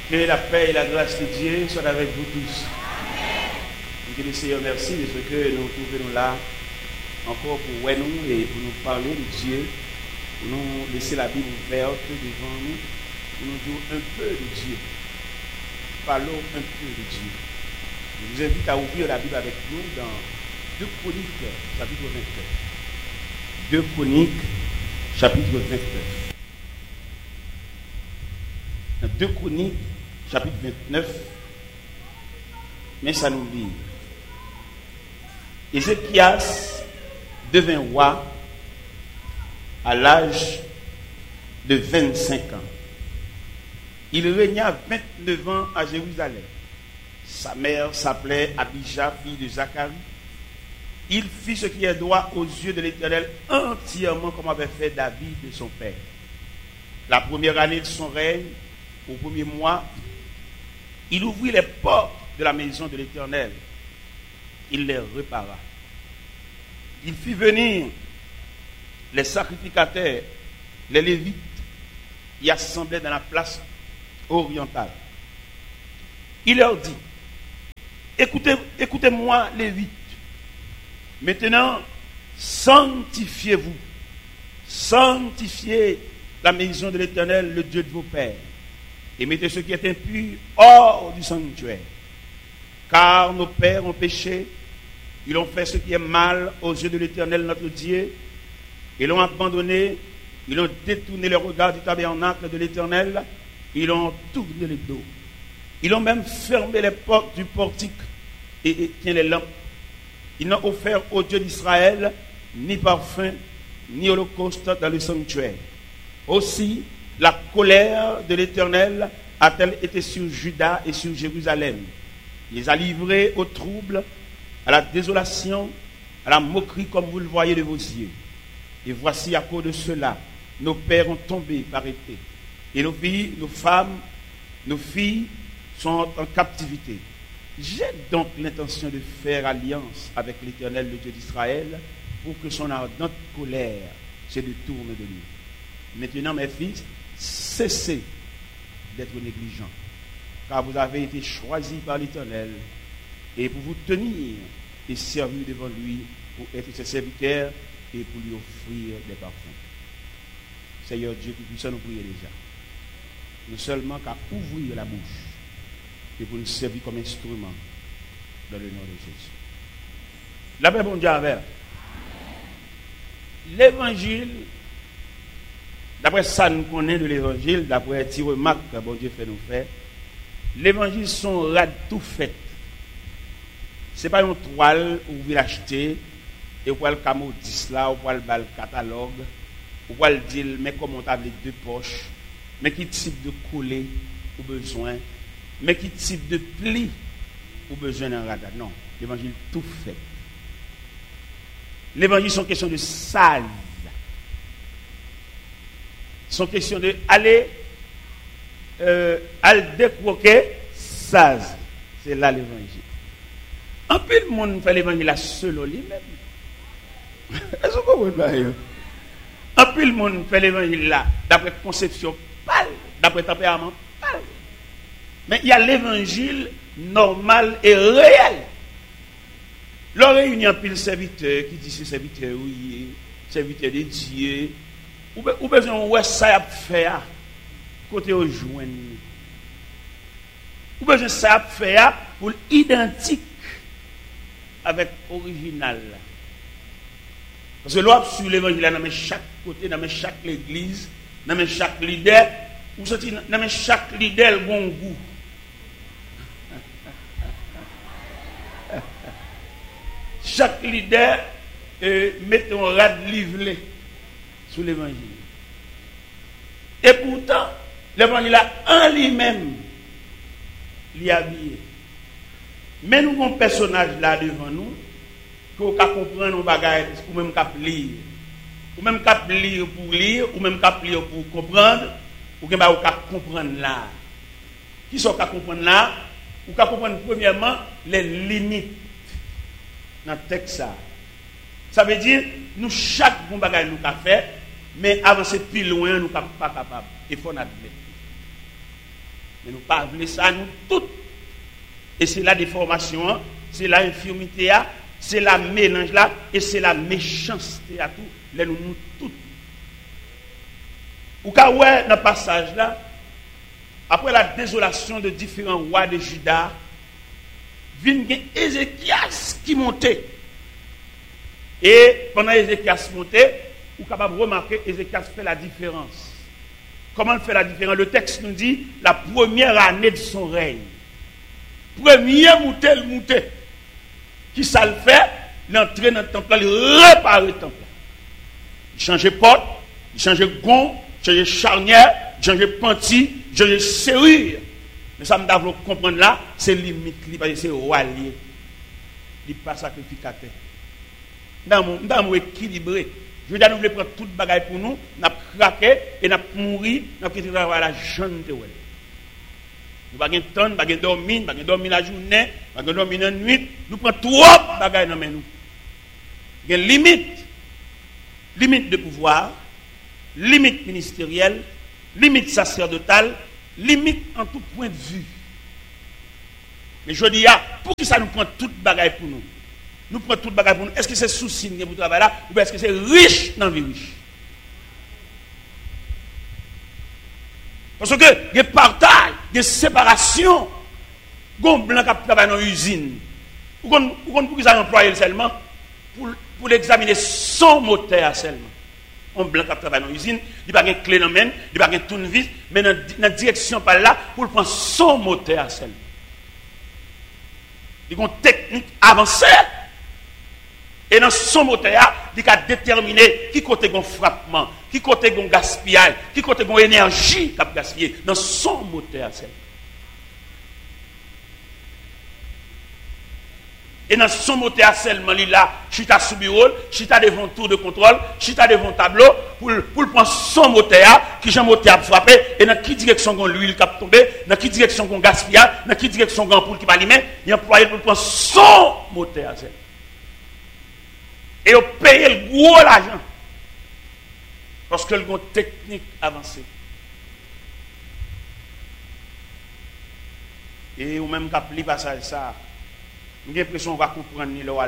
Que la paix et la grâce de Dieu soient avec vous tous. Et que le Seigneur merci de ce que nous trouvons là encore pour nous et pour nous parler de Dieu, pour nous laisser la Bible ouverte devant nous, pour nous dire un peu de Dieu. Parlons un peu de Dieu. Je vous invite à ouvrir la Bible avec nous dans 2 Chroniques, chapitre 29. 2 Chroniques, chapitre 29. Dans 2 Chroniques, chapitre 29, mais ça nous dit, Ézéchias devint roi à l'âge de 25 ans. Il régna 29 ans à Jérusalem. Sa mère s'appelait Abija, fille de Zacharie. Il fit ce qui est droit aux yeux de l'Éternel entièrement comme avait fait David de son père. La première année de son règne, au premier mois, il ouvrit les portes de la maison de l'Éternel. Il les repara. Il fit venir les sacrificateurs, les Lévites, y assemblaient dans la place orientale. Il leur dit, écoutez-moi, Lévites. Maintenant, sanctifiez-vous. Sanctifiez la maison de l'Éternel, le Dieu de vos pères. Et mettez ce qui est impur hors du sanctuaire. Car nos pères ont péché, ils ont fait ce qui est mal aux yeux de l'Éternel notre Dieu, ils l'ont abandonné, ils ont détourné le regard du tabernacle de l'Éternel, ils ont tourné le dos. Ils ont même fermé les portes du portique et éteint les lampes. Ils n'ont offert au Dieu d'Israël ni parfum, ni holocauste dans le sanctuaire. Aussi, la colère de l'Éternel a-t-elle été sur Juda et sur Jérusalem. Il les a livrés au trouble, à la désolation, à la moquerie comme vous le voyez de vos yeux. Et voici à cause de cela, nos pères ont tombé par épée. Et nos filles, nos femmes, nos filles sont en captivité. J'ai donc l'intention de faire alliance avec l'Éternel, le Dieu d'Israël, pour que son ardente colère se détourne de nous. Maintenant, mes fils, cessez d'être négligents, car vous avez été choisis par l'Éternel, et pour vous tenir et servir devant lui, pour être ses serviteurs et pour lui offrir des parfums. Seigneur Dieu Tout-Puissant, nous prions déjà. Nous seulement qu'à ouvrir la bouche et pour nous servir comme instrument dans le nom de Jésus. La paix, bon Dieu, avec. L'évangile, d'après ça nous connaît de l'évangile, d'après les petites remarques que bon Dieu fait nous faire, l'évangile sont rad tout fait. Ce n'est pas une toile où vous l'achetez et vous pouvez le camodis là, vous pouvez le catalogue, vous pouvez le dire, mais comment on a les deux poches, mais quel type de collet ou besoin, mais quel type de pli ou besoin d'un radar. Non, l'évangile tout fait. L'évangile sont question de sale. Sont question de aller décroquer saz. C'est là l'évangile. Un peu de monde fait l'évangile à seul lui-même. Est-ce que vous comprenez? Un peu de monde fait l'évangile là, d'après conception pâle, d'après tempérament pâle. Mais il y a l'évangile normal et réel. L'on réunit un pile serviteur qui dit ce serviteur oui, serviteur de Dieu. Ou besoin de ça à faire côté au joindre. Ou besoin de ça à faire pour identique avec original. Parce que l'on sur l'évangile dans chaque côté, dans chaque église, dans chaque leader, ou sorti dans chaque leader le bon goût. Chaque leader met un rad livré sur l'évangile. Et pourtant, l'évangile en lui-même, l'y habillé. Mais nous avons un personnage là devant nous, qu'on peut comprendre nos bagages, ou même qu'on lire. Ou même qu'on lire pour lire, ou même qu'on lire pour comprendre, ou qu'on comprendre là. Qui sont qu'on comprendre là? Ou qu'on comprendre premièrement les limites dans le texte. Ça veut dire, nous, chaque bon bagage nous avons fait, mais avancer plus loin, nous ne sommes pas capables. Il faut admettre. Mais nous pas voulons ça, nous toutes. Et c'est la déformation, c'est la infirmité, c'est la mélange là, et c'est la méchanceté à tout. Les nous toutes. Ou quand ouais, dans le passage là, après la désolation de différents rois de Juda, vient Ézéchias qui montait. Et pendant Ézéchias montait, vous êtes capable de remarquer Ézéchias fait la différence. Comment il fait la différence? Le texte nous dit la première année de son règne. Premier monté. Qui ça le fait? L'entrée dans le temple, il répare le temple. Il change porte, il change gond, il change charnière, il change panty, il change serrure. Mais ça me doit comprendre là, c'est limite, parce que c'est roi lié. Il n'est pas sacrificateur. Nous sommes équilibrés. Je veux dire, nous voulons prendre toute bagaille pour nous, nous avons craqué et nous avons mouru, nous avons quitté la jeune de Well. Nous n'avons pas de temps, nous n'avons pas dormir, nous n'avons pas dormir la journée, nous n'avons pas dormir la nuit. Nous prenons trop de bagaille dans nous. Il y a une limite de pouvoir, limite ministérielle, limite sacerdotale, limite en tout point de vue. Mais je dis, pour qui ça nous prend toute bagaille pour nous? Nous prenons toute bagaille pour nous. Est-ce que c'est souci pour le travail là? Ou est-ce que c'est riche dans la vie riche? Parce que il y a partage, il y a séparation. Gon blanc qui travaille dans l'usine. Ou pour qu'ils employé seulement pour l'examiner son moteur seulement. Un blanc qui travaille dans l'usine, il n'y a pas de clé dans la main, il n'y a pas de tournevis, mais dans la direction par là, pour prendre son moteur seulement. Il y a une technique avancée. Et dans son moteur, il a déterminé qui côté gon frappement, qui côté gon gaspillage, qui côté gon énergie qui a gaspillé dans son moteur. Et dans son moteur seulement, il là, chita sous bureau, chita devant tour de contrôle, chita devant tableau, pour prendre son moteur, qui j'ai moteur frappé, et dans quelle direction gon l'huile qui a tombé, dans quelle direction gon gaspillage, dans quelle direction gon poule qui va allumer, il employé pour prendre son moteur. Et on paye le gros l'argent. Parce que le une technique avancée. Et ou même quand on passage ça, j'ai l'impression qu'on va comprendre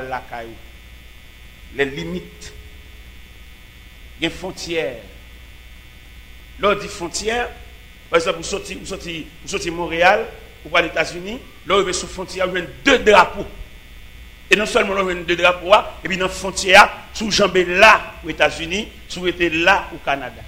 les limites, les frontières. Lors dit frontières, par exemple, vous sortez Montréal, ou aux États-Unis, là, vous sur frontière, vous avez 2 drapeaux. Et non seulement nous avons 2 drapeaux, et puis dans la frontière, sous jambé là aux États-Unis, sous été là au Canada.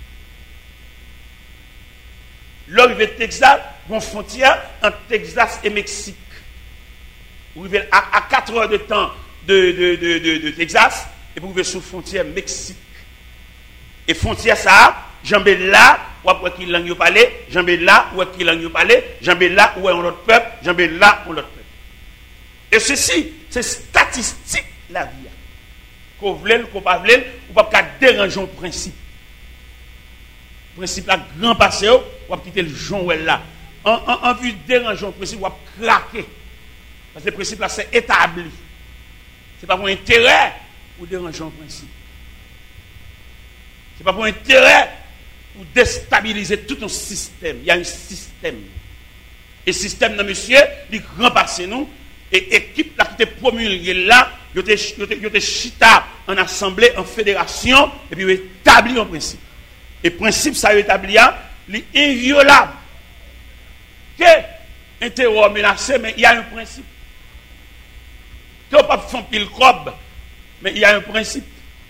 Là, vous avez Texas, une frontière entre Texas et Mexique. Vous avez à 4 heures de temps de Texas, et puis vous avez sous frontière Mexique. Et frontière ça, jambé là, ou après qui langue parler, jambé là, ou après qui langue parler, jambé là, ou un autre peuple, jambé là, ou l'autre peuple. Et ceci, c'est statistique la vie. Qu'on voulait, qu'on pas voulait, ou pas déranger le principe. Le principe là, grand passé, ou pas quitter le jonc là. En vue de déranger le principe, ou pas craquer. Parce que le principe là, c'est établi. Ce n'est pas pour intérêt ou déranger le principe. Ce n'est pas pour intérêt ou déstabiliser tout un système. Il y a un système. Et système, non, monsieur, il grand passé nous. Et équipe là qui était promulguée là, il était chita en assemblée, en fédération, et puis il établit un principe. Et le principe, ça établi, il est inviolable. Que un terror menacé, mais il y a un principe. Que on ne peut pas faire pile cob, mais il y a un principe.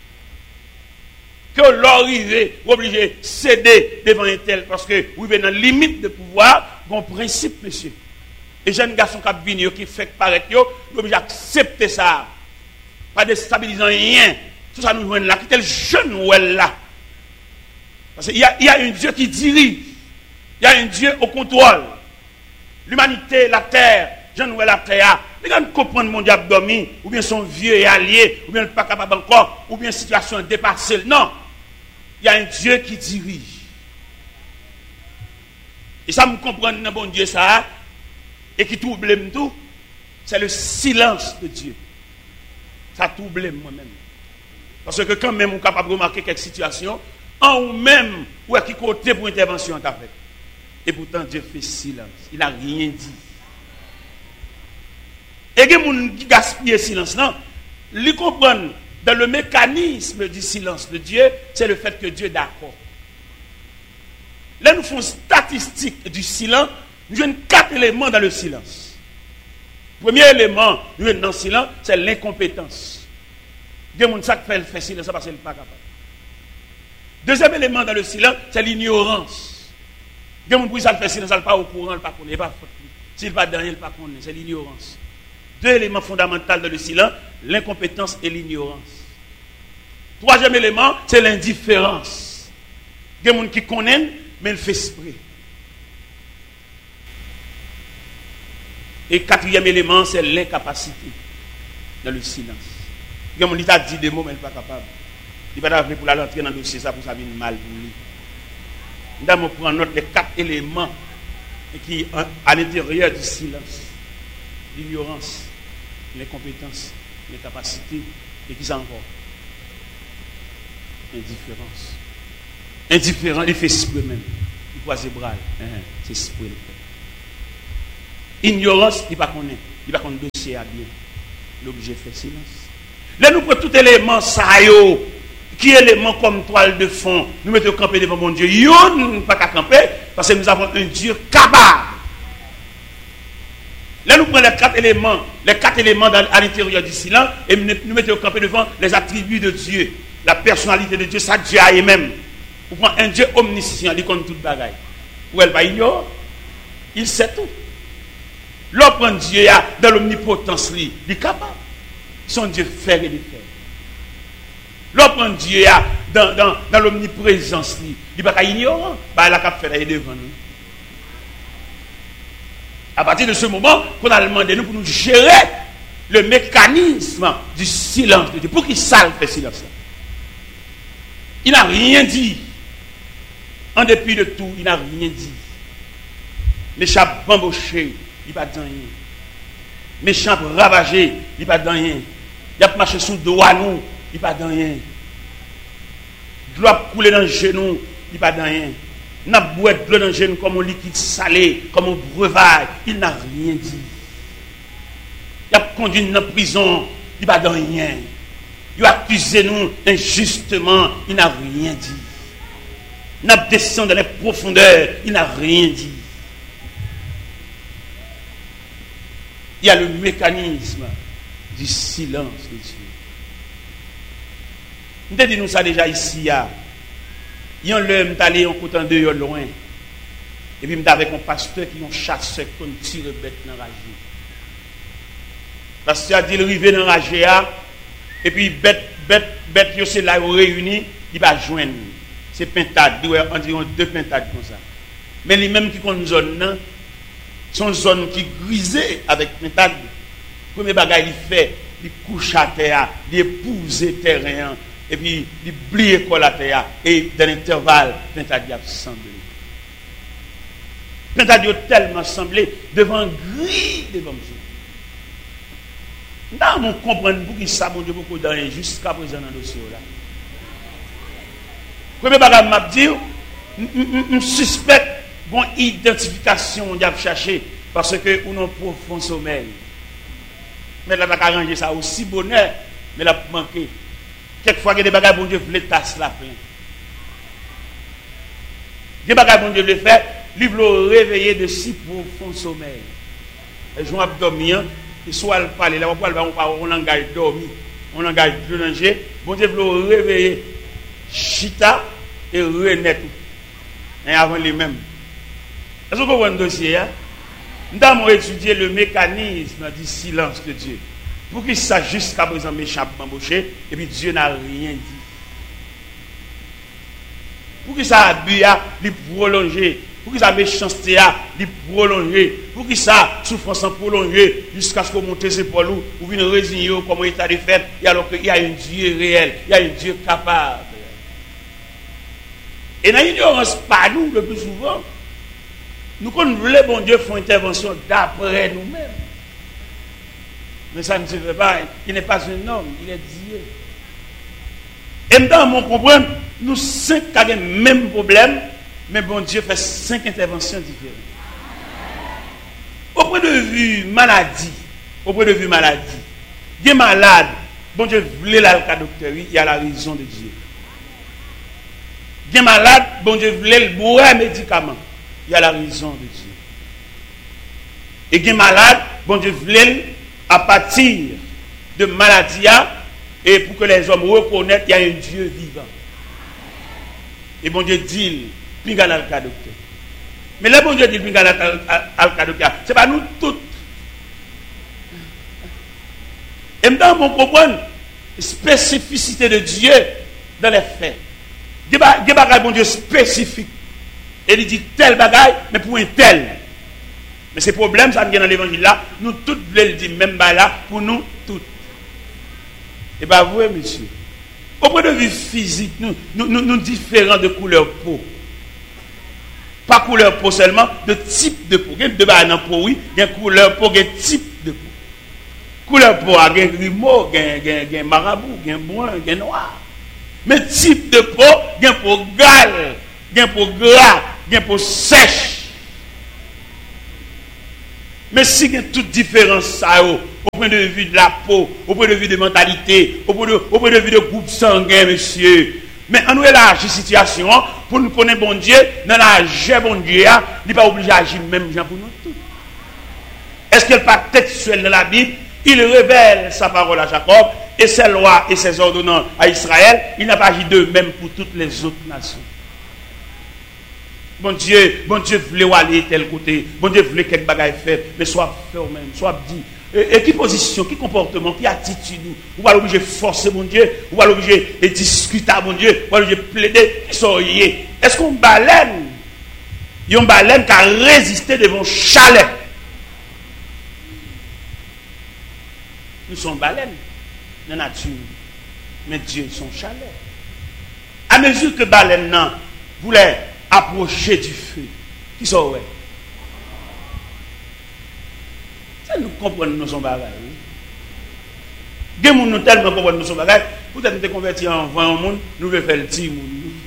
Que l'arrivée, obligé de céder devant un tel, parce que vous êtes dans la limite de pouvoir, il y a un principe, monsieur. Et jeunes garçons qui fait paraître, ils sont obligés d'accepter ça. Pas déstabilisant rien. Tout ça nous joue là. Qui est le jeune ou elle là? Parce qu'il y a un Dieu qui dirige. Il y a un Dieu au contrôle. L'humanité, la terre, jeune ou la terre. Les gens comprennent mon diable dormi, ou bien son vieux et allié, ou bien pas capable encore, ou bien situation dépassée. Non. Il y a un Dieu qui dirige. Et ça me comprend dans bon Dieu ça. Et qui trouble tout, c'est le silence de Dieu. Ça trouble moi-même. Parce que quand même on est capable de remarquer quelques situations, en ou même, ou à qui côté pour intervention t'as fait. Et pourtant, Dieu fait silence. Il n'a rien dit. Et les gens qui gaspillent le silence, non, ils comprennent dans le mécanisme du silence de Dieu, c'est le fait que Dieu est d'accord. Là, nous faisons statistique du silence. Nous avons 4 éléments dans le silence. Premier élément, nous avons dans le silence, c'est l'incompétence. Il y a des gens qui fait silence parce qu'ils ne sont pas capables. Deuxième élément dans le silence, c'est l'ignorance. Il y a des gens qui fait silence, ils ne sont pas au courant, ils ne sont pas connus. S'ils ne sont pas dans rien, ils ne sont pas connus. C'est l'ignorance. 2 éléments fondamentaux dans le silence, l'incompétence et l'ignorance. Troisième élément, c'est l'indifférence. Il y a des gens qui connaissent, mais ils font esprit. Et 4e élément, c'est l'incapacité dans le silence. Il y a des gens qui ont dit des mots, mais ils ne sont pas capables. Il va pas pour la rentrer dans le dossier, ça pour ça vient mal pour lui. Nous allons prendre note des 4 éléments qui à l'intérieur du silence. L'ignorance, l'incompétence, l'incapacité, et qui ça encore? Indifférence. Indifférent, il fait esprit même. Il croise les bras. C'est esprit. Ignorance, il ne connaît pas. Il ne connaît pas le dossier à bien. L'objet fait silence. Là, nous prenons tout élément, ça qui est élément comme toile de fond. Nous mettons camper devant mon Dieu. Nous ne pas qu'à camper parce que nous avons un Dieu capable. Là, nous prenons les 4 éléments à l'intérieur du silence et nous mettons camper devant les attributs de Dieu, la personnalité de Dieu, ça Dieu a lui-même. Vous prenez un Dieu omniscient, il connaît toute bagaille. Ou elle va ignorer, il sait tout. L'homme prend Dieu dans l'omnipotence, il est capable. Son Dieu fait et défait. L'homme prend Dieu dans l'omniprésence, il n'est pas ignorant, il a qu'à faire devant nous. À partir de ce moment, qu'on a demandé nous pour nous gérer le mécanisme du silence de Dieu. Pour qu'il salte fait silence. Il n'a rien dit. En dépit de tout, il n'a rien dit. Méchant bamboché, il n'a pas dit rien. Méchant ravagé, il n'a pas dit rien. Il a marché sous le dos à nous, il n'a pas dit rien. De l'eau a coulé dans le genou, il n'a pas dit rien. Il n'a pas boire de l'eau dans le genou comme un liquide salé, comme un breuvage, il n'a rien dit. Il a conduit nous en prison, il n'a pas dit rien. Il a accusé nous injustement, il n'a rien dit. Il a descendu dans les profondeurs, il n'a rien dit. Il y a le mécanisme du silence de Dieu. Nous avons dit nous ça déjà ici. Il y a un homme qui allé en côté de loin. Et puis, avec un pasteur qui ont chassé comme tire bête dans la rage. Le pasteur a dit il arrive dans la rage. Et puis, bête, c'est là où réunis, il va joindre. C'est pentade, environ 2 pentades comme ça. Mais les mêmes qui ont une zone, sont une zone qui grisée avec pentade. Le premier bagage, il fait, il couche à terre, il épouse terrain. Et puis, il plie la terre. Et dans l'intervalle, pentade a semblé. Pentade a tellement semblé devant gris devant Dieu. Nous on comprend pour qui ça, mon Dieu, beaucoup de rien jusqu'à présent dans le dossier là. Premier bagage m'a dit, je suspecte bon identification on a cherché parce que on a un profond sommeil. Mais là, on a arrangé ça aussi bonheur, mais là, manqué. Quelquefois, il y a des bagages, bon Dieu, voulait tasser la plein. Des bagages, bon Dieu, voulait faire, lui voulait réveiller de si profond sommeil. Et je vais dormir, et soit le parler, là, on langage dormi, on langage de danger, bon Dieu, voulait réveiller chita et renaître. Et avant les mêmes. Est-ce que vous voyez un dossier, hein? Nous avons étudié le mécanisme du silence de Dieu. Pour qu'il sache jusqu'à présent méchant embauché, et puis Dieu n'a rien dit. Pour qu'il ça abus, il prolongé. Pour qu'il ça méchanceté, il prolongé. Pour qu'il ça souffrance prolongée, jusqu'à ce qu'on monte ses épaules, ou vienne résigner comme état de fait, et alors qu'il y a un Dieu réel, il y a un Dieu capable. Et dans l'ignorance, pas nous, le plus souvent, nous connaissons le bon Dieu font intervention d'après nous-mêmes. Mais ça ne se fait pas. Il n'est pas un homme, il est Dieu. Et maintenant, on comprend, nous cinq avons le même problème, Mais bon Dieu fait 5 interventions différentes. Au point de vue maladie, il est malade, bon Dieu voulait le docteur, il y a la raison de Dieu. Il est malade, bon Dieu voulait le boire un médicament, il y a la raison de Dieu. Et il est malade, bon Dieu voulait à partir de maladie, et pour que les hommes reconnaissent qu'il y a un Dieu vivant. Et bon Dieu dit, pingal al docteur. Mais là, bon Dieu dit, pingal al docteur, c'est pas nous tous. Et maintenant, on comprend la spécificité de Dieu dans les faits. Il y a des bagages, bon Dieu, spécifiques. Et il dit tel bagaille, mais pour un tel. Mais ces problèmes, ça vient dans l'évangile là, nous tous voulons le dire, même là, pour nous tous. Et bien, vous, monsieur, au point de vue physique, nous différents de couleur peau. Pas couleur peau seulement, de type de peau. Il y a deux bagages dans peau, oui, il y a couleur peau, il y a type de peau. Couleur peau, il y a grimaud, il y a marabout, il y a brun, il y a noir. Mais type de peau, il y a peau gale, il y a peau gras, il y a peau sèche. Mais si il y a toute différence, au point de vue de la peau, au point de vue de mentalité, au point de vue de groupe sanguin, monsieur. Mais on élargit la situation pour nous connaître bon Dieu, dans la jeu bon Dieu, il n'est pas obligé d'agir même pour nous tous. Est-ce qu'il n'est pas textuel dans la Bible? Il révèle sa parole à Jacob et ses lois et ses ordonnances à Israël. Il n'a pas agi de même pour toutes les autres nations. Bon Dieu voulait aller tel côté. Bon Dieu voulait quelque bagaille fait, mais soit fait au même, soit dit. Et qui position, qui comportement, qui attitude, ou pas l'obligé de forcer mon Dieu, ou pas l'obligé de discuter à mon Dieu, ou pas l'obligé de plaider, qui sont liés. Est-ce qu'on baleine? Il y a une baleine qui a résisté devant chalet. Nous sommes baleines dans la nature, mais Dieu son chalet. À mesure que baleine voulait approcher du feu, qui sont ouais. Ça nous comprenons nous sommes bagages. Des gens nous tellement comprennent nous sommes bagages. Peut-être nous sommes convertis en vent au monde, nous voulons faire le petit monde.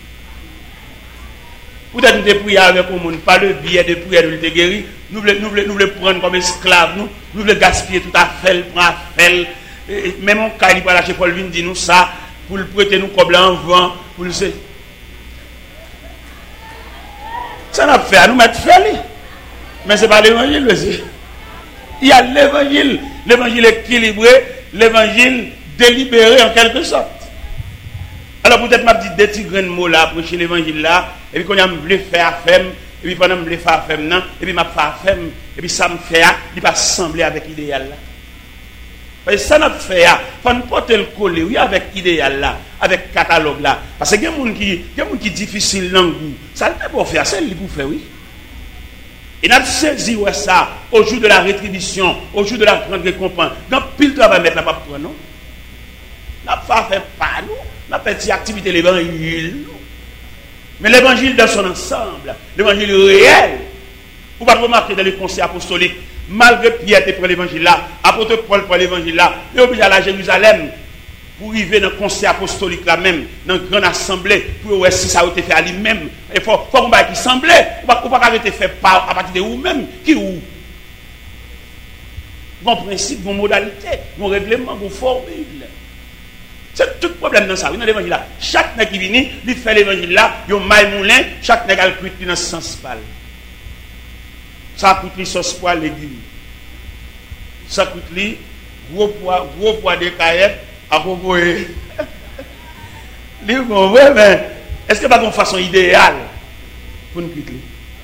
Peut-être nous sommes priés avec le monde, pas le billet de prière de guérir. Nous voulons prendre comme esclaves, nous voulons gaspiller tout à fait, prendre à fait. Même en cas, il va lâcher Paul Vin, dit nous ça, pour le prêter nous comme en vent, pour le ça n'a pas fait à nous mettre fait. Mais ce n'est pas l'évangile aussi. Il y a l'évangile équilibré, l'évangile délibéré en quelque sorte. Alors peut-être m'a dit des petits grains de mots là, prêcher l'évangile là, et puis quand on voulu faire femme, et puis pendant que je voulais faire femme, et puis m'a fait femme, et puis ça me fait, il va sembler avec l'idéal là. Parce que ça n'a pas fait, il faut nous porter le collet, oui, avec l'idéal là, avec le catalogue là. Parce que il y a des gens qui sont difficiles dans le goût. Ça ne peut pas faire, c'est lui pour faire, oui. Et nous avons saisi ça au jour de la rétribution, au jour de la grande récompense. Dans pile de travail mettre la pape, non? Nous n'avons pas fait pas, nous. Nous avons fait cette activité de l'évangile. Mais l'évangile dans son ensemble, l'évangile réel, vous pouvez remarquer dans les conseils apostoliques, malgré Pierre pour l'évangile là, apôtre Paul pour l'évangile là, il est obligé d'aller à Jérusalem pour arriver dans le conseil apostolique là même, dans une grande assemblée, pour voir si ça a été fait à lui-même. Il faut qu'on va qui semblait, ou pas arrêter fait par à partir de vous-même, qui ou. Bon principe, bon modalité, bon règlement, bon formule. C'est tout problème dans ça. Dans l'évangile là, chaque nègre qui vient, il fait l'évangile là, il y a un maille moulin, chaque nègre a le cuit dans ce sens pâle. Ça coûte lui sauce poil légumes. Ça coûte lui gros poids de caillettes à renvoyer. Mais est-ce que pas une façon idéale pour nous quitter?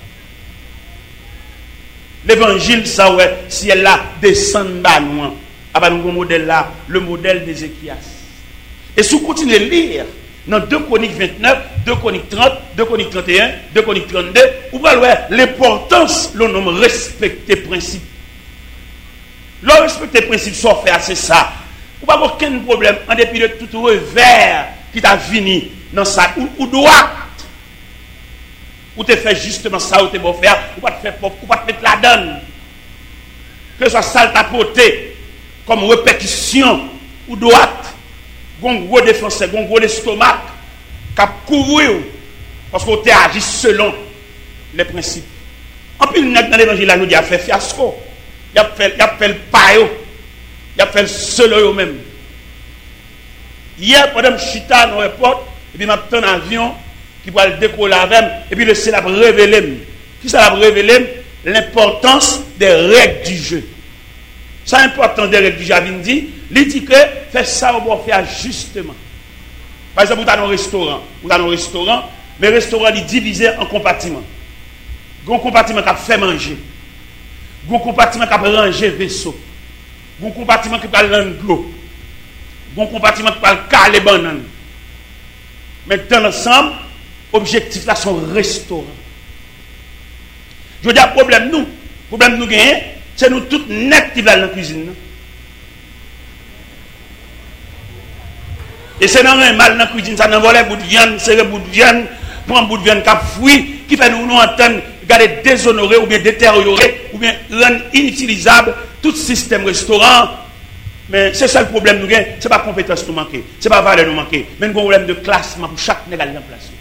L'évangile, ça ouais, si elle là descend bas loin, à nous modèle là, le modèle d'Ézéchias. Et si vous continuez à lire dans 2 Chroniques 29, 2 Chroniques 30, 2 Chroniques 31, 2 Chroniques 32, vous voyez l'importance, le nom respecter principe. Le respecter principe, soit fait c'est ça. Vous n'avez aucun problème en dépit de tout revers qui t'a fini dans ça, ou droit. Ou te fait justement ça, ou te beau faire, ou pas te faire pauvre, ou pas te mettre la donne. Que ce soit ça t'a porté comme répétition ou droite. Gon gros défenseur, gon gros l'estomac, qui a couvert, Parce qu'on t'a agi selon les principes. En plus, dans l'évangile, là, nous dit, il a fait fiasco. Il a fait le payo. Il a fait le solo même. Hier, pendant que je suis dans l'aéroport, et puis je un avion qui va le décoller avec, et puis le ciel a révélé. Qui ça a révélé? L'importance des règles du jeu. Ça, l'importance des règles du jeu, il dit que fait ça, on va faire justement. Par exemple, vous avez un restaurant. Mais le restaurant est divisé en compartiments. Il y a un compartiment qui a fait manger. Il y a un compartiment qui a rangé vaisseau. Il y a un compartiment qui a rangé l'eau. Il y a un compartiment qui a caler banane. Mais dans l'ensemble, l'objectif là, sont restaurants. Je veux dire, le problème nous gagnons, c'est nous tous net qui dans la cuisine. Et c'est dans un mal dans la cuisine, ça n'envole un bout de viande, c'est un bout de viande, prend un bout de viande qui a fouillé, qui fait nous entendre, garder déshonorer ou bien détériorer, ou bien rendre inutilisable tout système restaurant. Mais c'est ça le problème nous gagnons, ce n'est pas compétence nous manquer, ce n'est pas valeur nous manquer, mais nous avons un problème de classement pour chaque négal en place.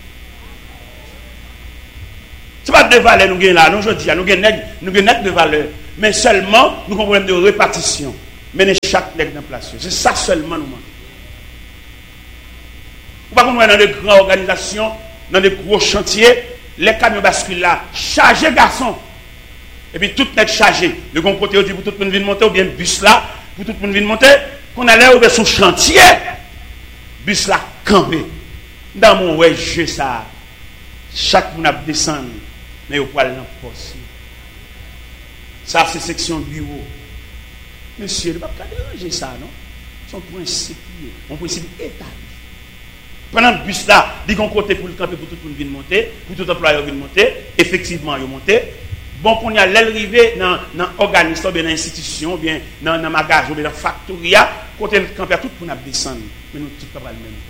Ce n'est pas de valeur nous gagnons là, non, je dis, nous gagnons de valeur, mais seulement nous avons un problème de répartition. Mais chaque négal en place. C'est ça seulement nous manquons. Ou pas qu'on dans des grandes organisations, dans des gros chantiers, les camions basculent là, chargés garçons. Et puis tout est chargé. Le bon côté, on dit pour tout le monde venir monter, ou bien bus là, pour tout le monde venir monter, qu'on allait ouvrir son chantier, bus là, campé. Dans mon ouais, jeu ça, chaque monde a descendu, mais au poil l'emposse. Ça, c'est section bureau. Monsieur, il ne va pas déranger ça, non? Son principe, mon principe établi. Pendant le bus là, il y a un côté pour le camper, pour tout le monde venir monter, pour tout employé venir monter, effectivement, il monter. Bon, qu'on y a l'arrivée dans l'organisme, bien dans l'institution, bien dans le magasin, bien dans la factoria, côté le camper, tout le monde descendre. Mais nous, tout le monde même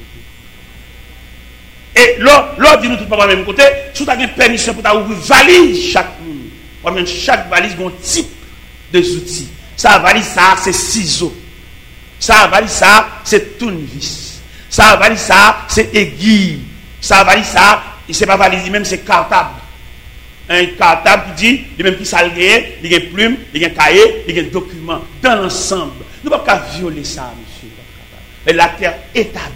côté. Et l'autre dit nous, tout le monde même côté, si vous avez une permission pour ouvrir valise chaque monde, chaque valise a un type de outils. Ça, valise, ça, c'est ciseaux. Ça, valise, ça, c'est tournevis. Ça valise ça, c'est aiguille. Ça valise ça, c'est pas valise, même c'est cartable. Un cartable qui dit, il même qui salgué, il y a une plume, il y a un cahier, il y a un document. Dans l'ensemble, nous ne pouvons pas violer ça, monsieur. Mais la terre établie.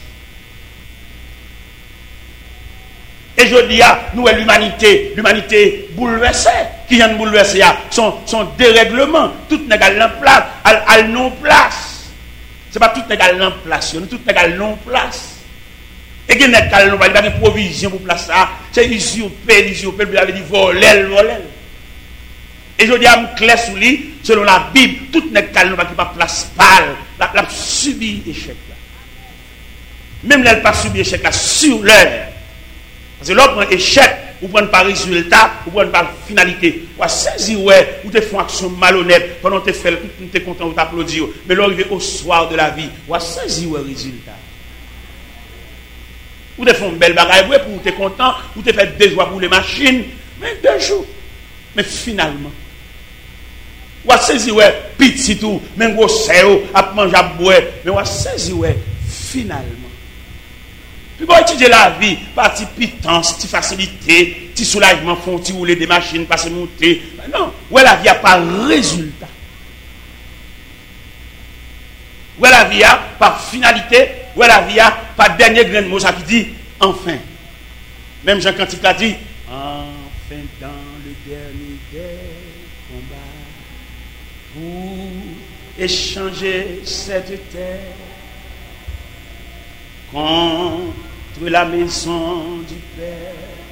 Et je dis à nous, l'humanité bouleversée, qui vient de bouleverser, son dérèglement, tout n'est qu'à l'emplace, à non-place. Ce n'est pas tout égal en place, nous tout égal non place. Et il y a des provisions pour place ça, c'est usurper, vous avez dit voler. Et je dis à me clair sous lui, selon la Bible, tout n'est pas qui pas place pâle, la subi échec là. Même là, elle pas subi échec là, sur l'heure. Parce que l'autre prend échec, ou prend pas résultat, ou prend pas finalité. Ou saisir, ouais, ou te font action malhonnête, pendant que tu fais, tu es content, ou t'applaudis. Mais l'arrivée au soir de la vie, ou saisir, ouais, résultat. Ou te font une belle bagaille, ouais, pour tu es content, ou te fait des joies pour les machines, mais 2 jours. Mais finalement, ou saisir, ouais, petit tout, même gros séo, à manger, à boire, mais ou saisir, ouais, finalement. Puis pour étudier la vie, par petite pitance, petite facilité, petit soulagement, font petit rouler des machines, passer monter. Non, où la vie a pas résultat. Où la vie a pas finalité, où la vie a pas dernier grain de mot, ça qui dit enfin. Même Jean Cantique l'a dit, enfin dans le dernier des combats, pour échanger cette terre. Contre la maison du Père,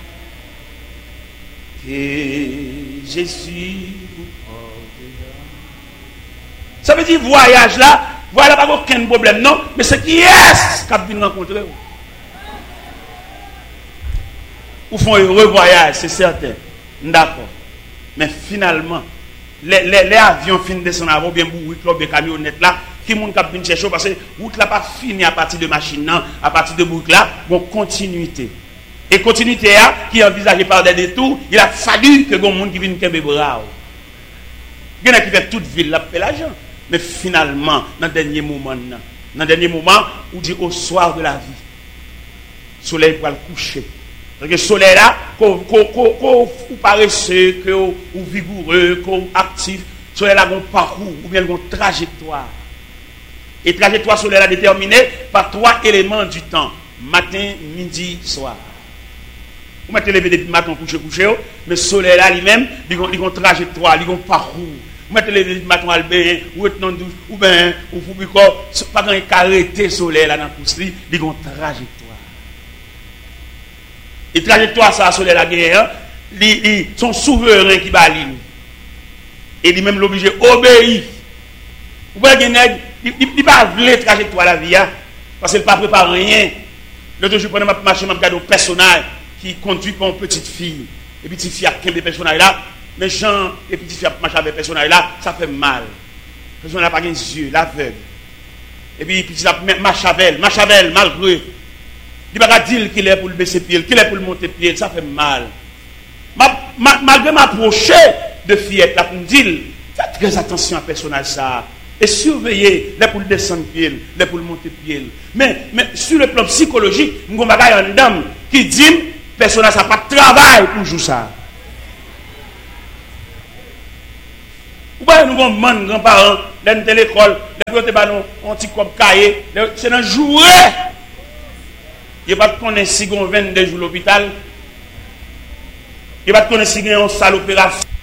que Jésus vous portera. Ça veut dire voyage là, voilà pas aucun problème, non, mais c'est qui est-ce qui vient rencontrer vous? Ou font un heureux voyage, c'est certain. D'accord. Mais finalement, les avions finissent de descendre avant, bien bourricles, bien camionnettes là. Qui moun kap vinn chercher parce que route là pas fini à partir de machine non, à partir de boucle là, bon continuité. Et continuité qui est envisagée par des détours, il a fallu que gon monde qui vienne kembe bras. Il y en a qui fait toute ville là fait l'argent, mais finalement dans dernier moment où dit au soir de la vie, soleil pour le coucher, Donc le soleil là, qu'on paresseux, qu'on vigoureux, qu'on actif, le soleil là, un parcours, ou bien une trajectoire. Et trajectoire soleil là déterminée par 3 éléments du temps. Matin, midi, soir. Vous mettez lever depuis matin, coucher, mais le soleil là lui-même, il a une trajectoire, il a un parcours. Vous mettez lever depuis matin, ou bien, ou vous pas quand il arrêter le soleil là dans le pouce, il a une trajectoire. Et trajectoire, ça, soleil la guerre, son souverain qui va l'île. Et lui-même l'obligé obéir. Vous voyez, il ne pas la trajectoire la vie, parce qu'il ne pas préparé rien. L'autre jour, je prenais ma marché, je regarde un personnage qui conduit pour une petite fille. Et petite fille a 15 personnages là, mais Jean et petite fille a marché avec personnage là, ça fait mal. Le personnage n'a pas les yeux, l'aveugle. Et puis, petite fille marche avec elle, malgré. Il ne va pas dire qu'il est pour le baisser pied, qu'il est pour le monter pied, ça fait mal. Malgré m'approcher de fillette là pour me dire, faites très attention à ce personnage ça. Et surveillez les pour le descendre pied, les pour le monter pied. Mais sur le plan psychologique, nous avons une dame qui dit, le personnage n'a pas de travail pour jouer ça. Vous voyez, nous avons des grands-parents, dans l'école, les petits copes cahiers, c'est un jouet. Il n'y a pas de connaître si on 22 jours à l'hôpital. Il n'y a pas de connaître si on a une salle opération.